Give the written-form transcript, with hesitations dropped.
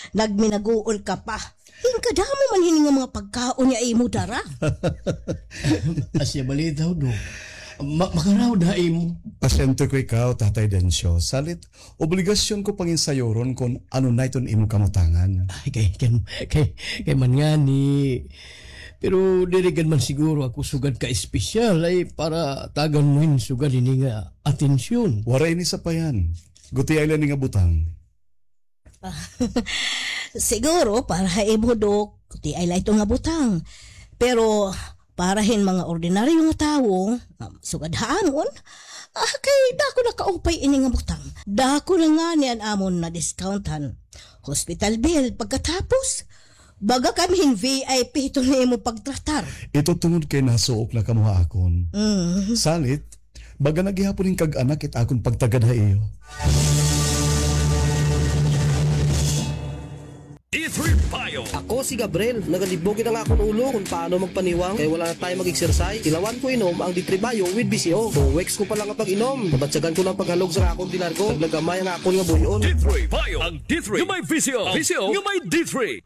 Nagminaguol ka pa. Kadamo man hini nga mga pagkaon niya imo dara. Asya balitaw do. Makaraw da imo. Pasyente ko ikaw, Tatay Densyo. Salit, obligasyon ko pangin sayoron kung ano na iton imo kamutangan. Ay, kay man nga ni... Pero diligan man siguro ako sugad ka espesyal ay para tagan mo yun sugad ini nga atensyon. Waray ni sa payan. Guti ay lang nga butang. Siguro para imo dok, kuti ay ito nga butang. Pero para hin mga ordinaryo nga tawo, sugadhanon, kay dako na kaupay ini nga butang. Dako na nga niyan amon na discountan. Hospital bill pagkatapos. Baga kaming VIP ito na imo pagtratar. Ito tungod kay nasuok na kamuha akon. Salit, baga nagihapon yung kag-anak it akong pagtagad iyo. D3 Bio. Ako si Gabriel, nagalibogin ang akong ulo kung paano magpaniwang kaya wala na tayo mag-exercise. Ilawan ko inom ang D3 Bio with BCO. So, weeks ko pa lang ang pag-inom. Nabatsagan ko ng paghalog sa akong dinar ko. Naglagamay ang akong nga buyon. D3 Bio. Ang D3 yung may VCO. VCO yung may D3.